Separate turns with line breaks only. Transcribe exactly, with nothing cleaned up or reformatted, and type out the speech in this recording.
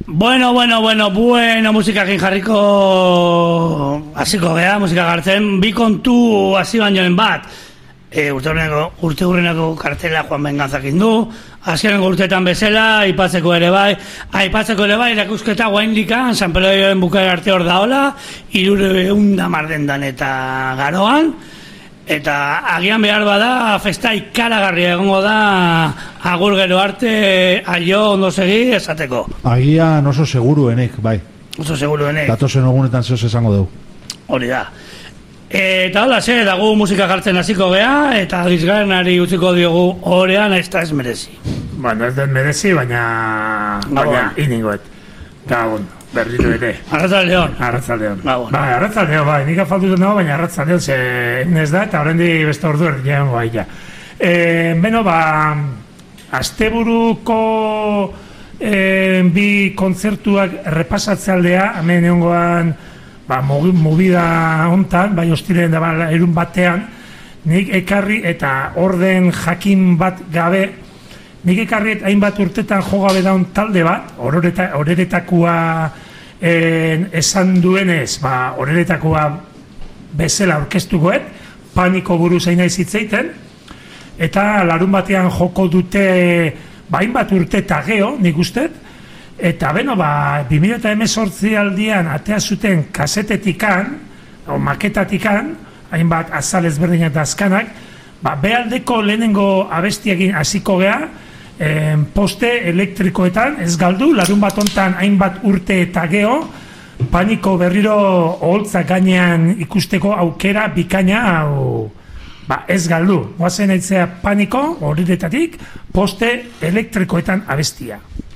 Bueno, bueno, bueno, bueno, musikakin jarriko hasiko gea, musika gartzen, bi kontu hasi bainoen bat. E, urte hurreneko, urte hurreneko kartela Juan Benganzakin du, azkenengo urteetan bezala, aipatzeko ere bai, aipatzeko ere bai, erakusketa guaindikan, San Peloioen bukaera arte hor daola, hirureun hamar dendan eta garoan, eta agian behar bada, festa ikaragarria egongo da, agur gero arte, aio ondo segi esateko.
Agian oso seguruenik, bai.
Oso seguruenik.
Datozen egunetan zehoz esango dugu.
Hori da. Eta hola, ze, dago musika jartzen hasiko gea, eta gizgarrenari utziko diogu horean, ez da ez merezi.
Bueno, ez den merezi, baina... baina iningoet. Gabon, berriro ere.
Arratzaldeon.
Arratzaldeon. Bai, arratzaldeon, bai, nik afaltuten dago, baina arratzaldeon, ze ez da, eta horrendi beste ordu erdian bai, ja. E, beno, ba, asteburuko e, bi kontzertuak repasatzealdea, hemen egongoan, ba, movida hontan, bai hostilen da, ba, erun batean, nik ekarri eta orden jakin bat gabe, nik ekarri hainbat urtetan jo gabe daun talde bat, horeretakoa esan duenez, ba, horeretakoa bezala orkestukoet, Paniko buruz hain naiz hitzeiten, eta larun batean joko dute, ba, hainbat urte eta geho, nik ustet, eta beno, ba, bi mila hemezortzi aldian atea zuten kasetetikan, o maketatikan, hainbat azal ezberdinak eta azkanak, ba, behaldeko lehenengo abestiakin hasiko gea, en, poste elektrikoetan, ez galdu, larun bat ontan hainbat urte eta geho, Paniko berriro oholtzak gainean ikusteko aukera bikaina, hau, ba, ez galdu. Goazen aitzea Paniko, horiretatik, poste elektrikoetan abestia.